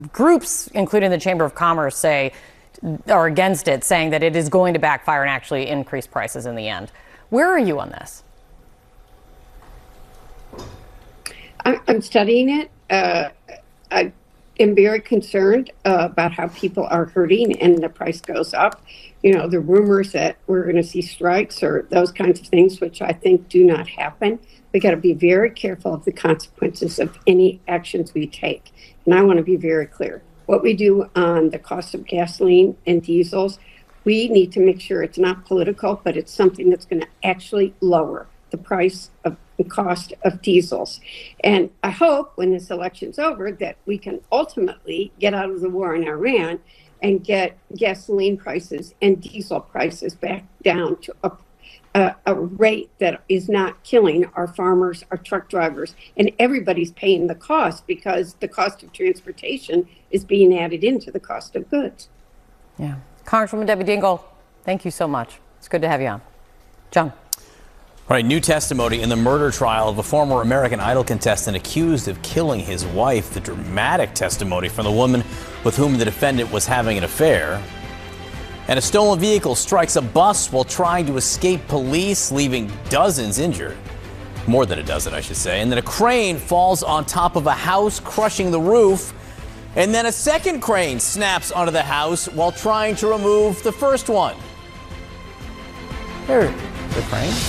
groups, including the Chamber of Commerce, are against it, saying that it is going to backfire and actually increase prices in the end. Where are you on this? I'm studying it. I am very concerned about how people are hurting and the price goes up. You know, the rumors that we're going to see strikes or those kinds of things, which I think do not happen. We got to be very careful of the consequences of any actions we take. And I want to be very clear. What we do on the cost of gasoline and diesels, we need to make sure it's not political, but it's something that's going to actually lower the price of the cost of diesels. And I hope when this election's over that we can ultimately get out of the war in Iran and get gasoline prices and diesel prices back down to a rate that is not killing our farmers, our truck drivers, and everybody's paying the cost because the cost of transportation is being added into the cost of goods. Yeah. Congresswoman Debbie Dingell, thank you so much. It's good to have you on. John. All right, new testimony in the murder trial of a former American Idol contestant accused of killing his wife. The dramatic testimony from the woman with whom the defendant was having an affair. And a stolen vehicle strikes a bus while trying to escape police, leaving dozens injured. More than a dozen, I should say. And then a crane falls on top of a house, crushing the roof. And then a second crane snaps onto the house while trying to remove the first one. There's the crane.